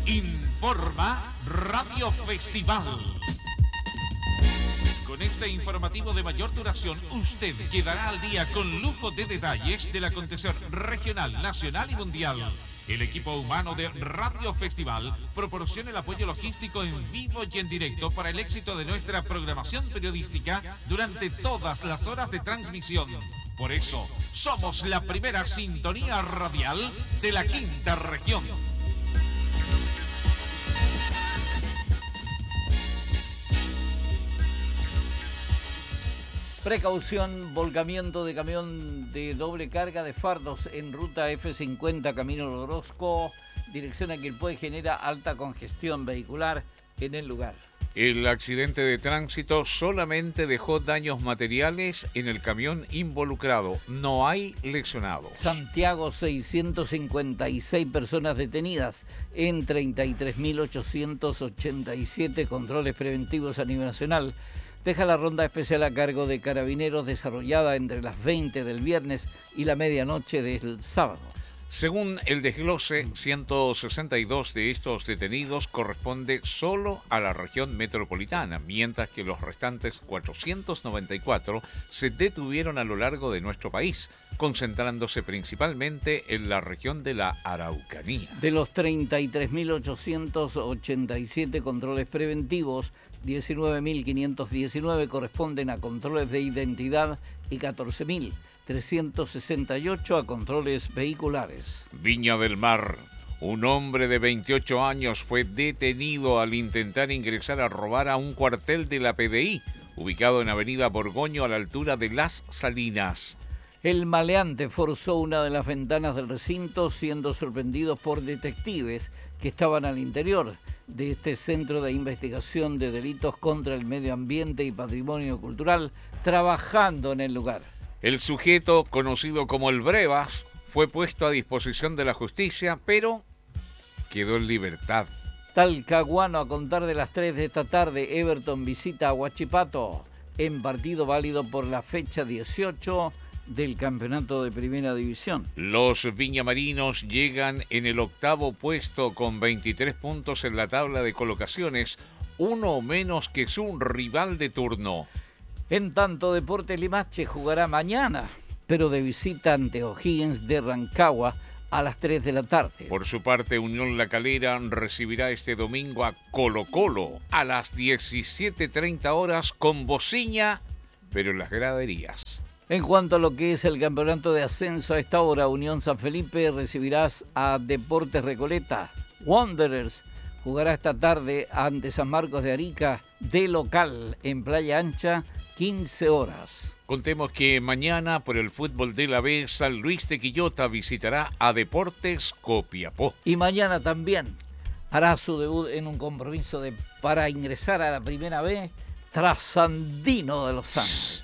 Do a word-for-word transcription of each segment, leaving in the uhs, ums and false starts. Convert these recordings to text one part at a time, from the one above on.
Informa Radio Festival. Con este informativo de mayor duración, usted quedará al día con lujo de detalles del acontecer regional, nacional y mundial. El equipo humano de Radio Festival proporciona el apoyo logístico en vivo y en directo para el éxito de nuestra programación periodística durante todas las horas de transmisión. Por eso, somos la primera sintonía radial de la quinta región. Precaución, volcamiento de camión de doble carga de fardos en ruta F cincuenta Camino Orozco, dirección a Quilpué, genera alta congestión vehicular en el lugar. El accidente de tránsito solamente dejó daños materiales en el camión involucrado. No hay lesionados. Santiago, seiscientas cincuenta y seis personas detenidas en treinta y tres mil ochocientos ochenta y siete controles preventivos a nivel nacional. Deja la ronda especial a cargo de Carabineros desarrollada entre las veinte del viernes y la medianoche del sábado. Según el desglose, ciento sesenta y dos de estos detenidos corresponde solo a la región metropolitana, mientras que los restantes cuatrocientos noventa y cuatro se detuvieron a lo largo de nuestro país, concentrándose principalmente en la región de la Araucanía. De los treinta y tres mil ochocientos ochenta y siete controles preventivos, diecinueve mil quinientos diecinueve corresponden a controles de identidad y catorce mil trescientos sesenta y ocho a controles vehiculares. Viña del Mar. Un hombre de veintiocho años fue detenido al intentar ingresar a robar a un cuartel de la P D I, ubicado en Avenida Borgoño a la altura de Las Salinas. El maleante forzó una de las ventanas del recinto, siendo sorprendidos por detectives que estaban al interior de este Centro de Investigación de Delitos contra el Medio Ambiente y Patrimonio Cultural, trabajando en el lugar. El sujeto, conocido como el Brevas, fue puesto a disposición de la justicia, pero quedó en libertad. Talcahuano, a contar de las tres de esta tarde, Everton visita a Huachipato en partido válido por la fecha dieciocho del campeonato de Primera División. Los viñamarinos llegan en el octavo puesto con veintitrés puntos en la tabla de colocaciones, uno menos que su rival de turno. En tanto, Deportes Limache jugará mañana, pero de visita ante O'Higgins de Rancagua a las tres de la tarde. Por su parte, Unión La Calera recibirá este domingo a Colo Colo a las diecisiete treinta horas con bociña, pero en las graderías. En cuanto a lo que es el campeonato de ascenso, a esta hora Unión San Felipe recibirá a Deportes Recoleta. Wanderers jugará esta tarde ante San Marcos de Arica de local en Playa Ancha, quince horas. Contemos que mañana por el fútbol de la B, San Luis de Quillota visitará a Deportes Copiapó. Y mañana también hará su debut en un compromiso de para ingresar a la Primera B, Trasandino de los Andes.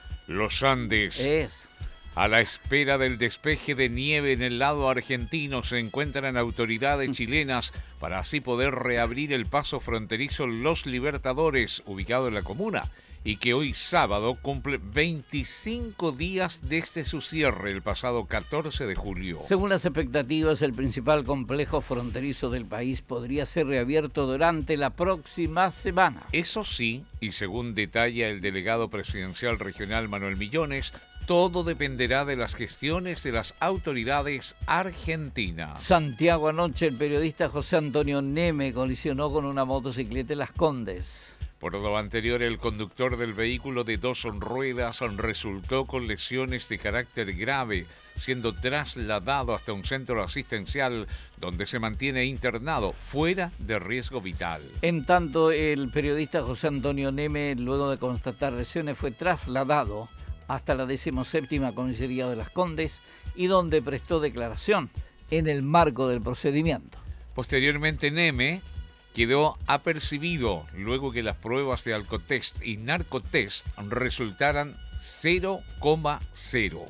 Los Andes. Es. A la espera del despeje de nieve en el lado argentino se encuentran autoridades chilenas para así poder reabrir el paso fronterizo Los Libertadores, ubicado en la comuna, y que hoy sábado cumple veinticinco días desde su cierre el pasado catorce de julio. Según las expectativas, el principal complejo fronterizo del país podría ser reabierto durante la próxima semana. Eso sí, y según detalla el delegado presidencial regional Manuel Millones, todo dependerá de las gestiones de las autoridades argentinas. Santiago, anoche el periodista José Antonio Neme colisionó con una motocicleta en Las Condes. Por lo anterior, el conductor del vehículo de dos ruedas resultó con lesiones de carácter grave, siendo trasladado hasta un centro asistencial donde se mantiene internado, fuera de riesgo vital. En tanto, el periodista José Antonio Neme, luego de constatar lesiones, fue trasladado hasta la decimoséptima comisaría de Las Condes y donde prestó declaración en el marco del procedimiento. Posteriormente, Neme quedó apercibido luego que las pruebas de Alcotest y Narcotest resultaran cero coma cero.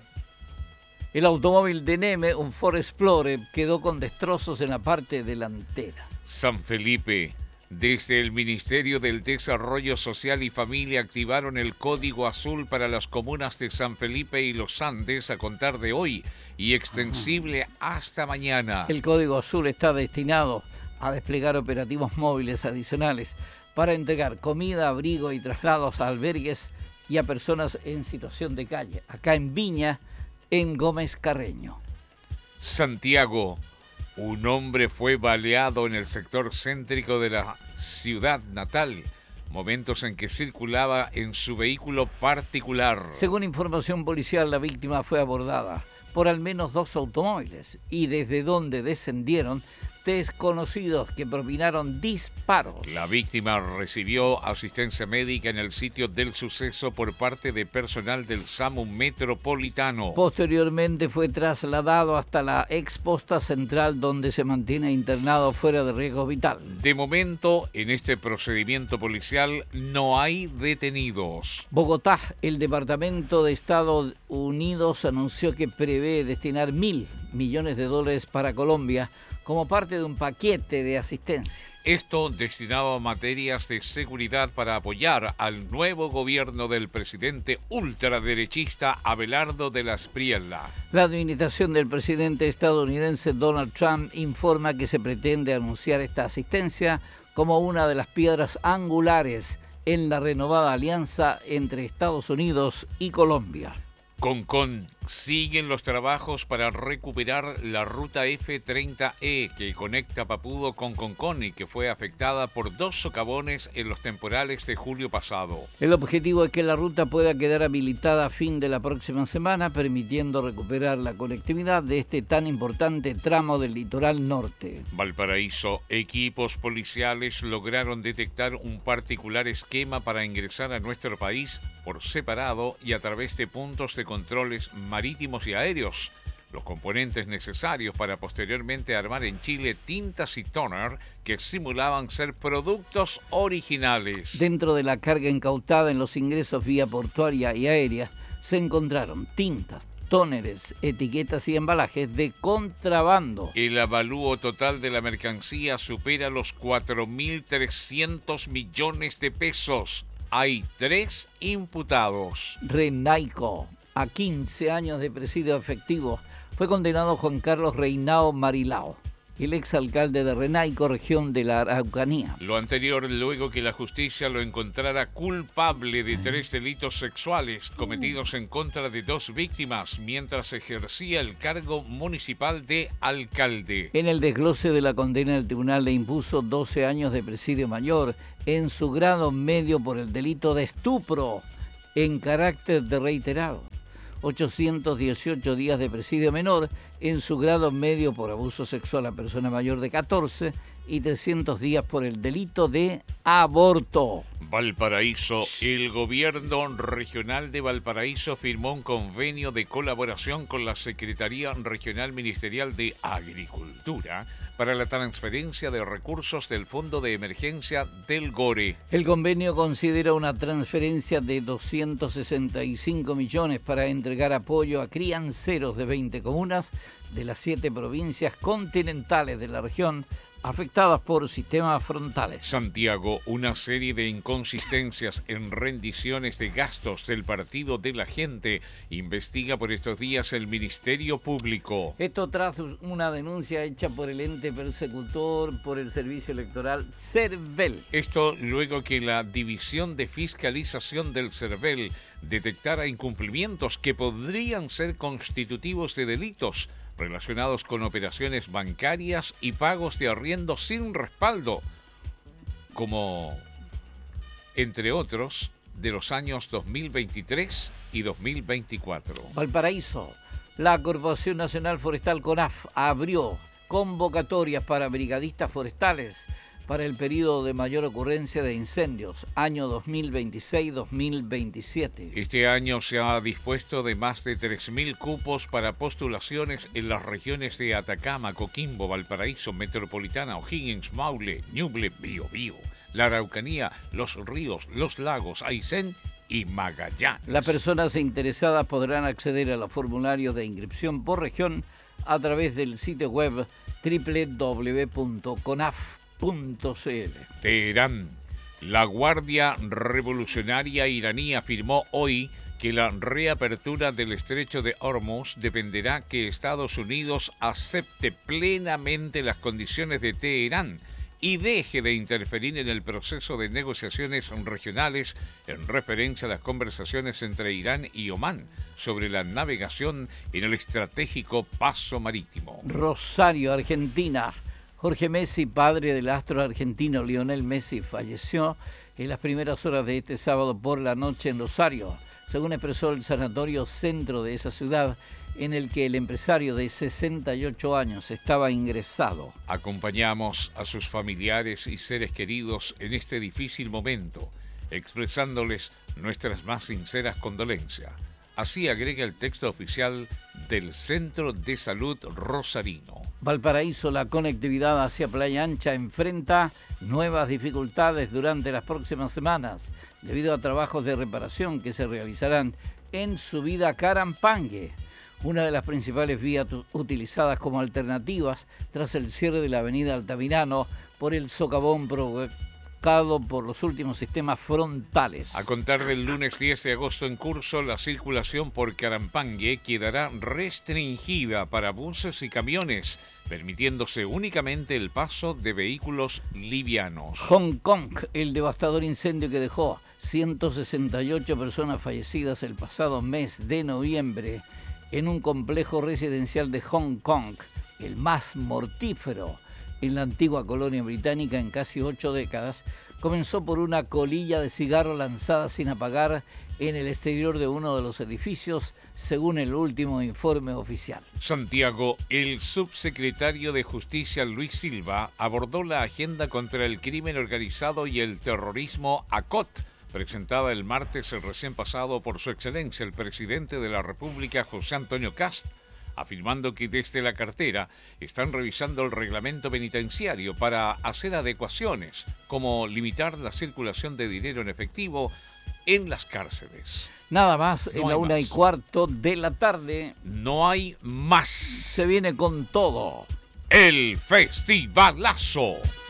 El automóvil de Neme, un Ford Explorer, quedó con destrozos en la parte delantera. San Felipe. Desde el Ministerio del Desarrollo Social y Familia activaron el Código Azul para las comunas de San Felipe y Los Andes a contar de hoy y extensible hasta mañana. El Código Azul está destinado a desplegar operativos móviles adicionales para entregar comida, abrigo y traslados a albergues y a personas en situación de calle, acá en Viña, en Gómez Carreño. Santiago, un hombre fue baleado en el sector céntrico de la ciudad natal, momentos en que circulaba en su vehículo particular. Según información policial, la víctima fue abordada por al menos dos automóviles y desde donde descendieron desconocidos que propinaron disparos. La víctima recibió asistencia médica en el sitio del suceso por parte de personal del SAMU Metropolitano. Posteriormente fue trasladado hasta la exposta central donde se mantiene internado fuera de riesgo vital. De momento, en este procedimiento policial no hay detenidos. Bogotá, el Departamento de Estados Unidos anunció que prevé destinar mil millones de dólares para Colombia como parte de un paquete de asistencia. Esto destinado a materias de seguridad para apoyar al nuevo gobierno del presidente ultraderechista Abelardo de la Espriella. La administración del presidente estadounidense Donald Trump informa que se pretende anunciar esta asistencia como una de las piedras angulares en la renovada alianza entre Estados Unidos y Colombia. Concón, siguen los trabajos para recuperar la ruta F treinta E que conecta Papudo con Concón y que fue afectada por dos socavones en los temporales de julio pasado. El objetivo es que la ruta pueda quedar habilitada a fin de la próxima semana, permitiendo recuperar la conectividad de este tan importante tramo del litoral norte. Valparaíso, equipos policiales lograron detectar un particular esquema para ingresar a nuestro país por separado y a través de puntos de controles marítimos y aéreos, los componentes necesarios para posteriormente armar en Chile tintas y tóner que simulaban ser productos originales. Dentro de la carga incautada en los ingresos vía portuaria y aérea se encontraron tintas, tóneres, etiquetas y embalajes de contrabando. El avalúo total de la mercancía supera los cuatro mil trescientos millones de pesos. Hay tres imputados. Renaico, a quince años de presidio efectivo, fue condenado Juan Carlos Reinao Marilao, el exalcalde de Renaico, región de la Araucanía. Lo anterior luego que la justicia lo encontrara culpable de tres delitos sexuales cometidos en contra de dos víctimas mientras ejercía el cargo municipal de alcalde. En el desglose de la condena, el tribunal le impuso doce años de presidio mayor en su grado medio por el delito de estupro en carácter de reiterado, ochocientos dieciocho días de presidio menor en su grado medio por abuso sexual a persona mayor de catorce y trescientos días por el delito de aborto. Valparaíso, el gobierno regional de Valparaíso firmó un convenio de colaboración con la Secretaría Regional Ministerial de Agricultura para la transferencia de recursos del Fondo de Emergencia del GORE. El convenio considera una transferencia de doscientos sesenta y cinco millones para entregar apoyo a crianceros de veinte comunas de las siete provincias continentales de la región afectadas por sistemas frontales. Santiago, una serie de inconsistencias en rendiciones de gastos del Partido de la Gente, investiga por estos días el Ministerio Público. Esto tras una denuncia hecha por el ente persecutor por el Servicio Electoral CERVEL. Esto luego que la División de Fiscalización del CERVEL detectara incumplimientos que podrían ser constitutivos de delitos relacionados con operaciones bancarias y pagos de arriendo sin respaldo, como, entre otros, de los años dos mil veintitrés y dos mil veinticuatro. Valparaíso, la Corporación Nacional Forestal CONAF abrió convocatorias para brigadistas forestales para el periodo de mayor ocurrencia de incendios, año dos mil veintiséis dos mil veintisiete. Este año se ha dispuesto de más de tres mil cupos para postulaciones en las regiones de Atacama, Coquimbo, Valparaíso, Metropolitana, O'Higgins, Maule, Ñuble, Biobío, la Araucanía, Los Ríos, Los Lagos, Aysén y Magallanes. Las personas interesadas podrán acceder a los formularios de inscripción por región a través del sitio web doble u doble u doble u punto conaf punto c l. Teherán. La Guardia Revolucionaria iraní afirmó hoy que la reapertura del estrecho de Hormuz dependerá que Estados Unidos acepte plenamente las condiciones de Teherán y deje de interferir en el proceso de negociaciones regionales en referencia a las conversaciones entre Irán y Omán sobre la navegación en el estratégico paso marítimo. Rosario, Argentina. Jorge Messi, padre del astro argentino Lionel Messi, falleció en las primeras horas de este sábado por la noche en Rosario, según expresó el sanatorio centro de esa ciudad, en el que el empresario de sesenta y ocho años estaba ingresado. Acompañamos a sus familiares y seres queridos en este difícil momento, expresándoles nuestras más sinceras condolencias. Así agrega el texto oficial del Centro de Salud Rosarino. Valparaíso, la conectividad hacia Playa Ancha enfrenta nuevas dificultades durante las próximas semanas, debido a trabajos de reparación que se realizarán en subida Carampangue, una de las principales vías utilizadas como alternativas tras el cierre de la avenida Altamirano por el socavón provocado por los últimos sistemas frontales. A contar del lunes diez de agosto en curso, la circulación por Carampangue quedará restringida para buses y camiones, permitiéndose únicamente el paso de vehículos livianos. Hong Kong, el devastador incendio que dejó ciento sesenta y ocho personas fallecidas el pasado mes de noviembre en un complejo residencial de Hong Kong, el más mortífero en la antigua colonia británica en casi ocho décadas, comenzó por una colilla de cigarro lanzada sin apagar en el exterior de uno de los edificios, según el último informe oficial. Santiago, el subsecretario de Justicia Luis Silva abordó la agenda contra el crimen organizado y el terrorismo A C O T, presentada el martes el recién pasado por su excelencia el presidente de la República, José Antonio Kast, afirmando que desde la cartera están revisando el reglamento penitenciario para hacer adecuaciones, como limitar la circulación de dinero en efectivo en las cárceles. Nada más, No en la una más. y cuarto de la tarde. No hay más. Se viene con todo. El Festivalazo.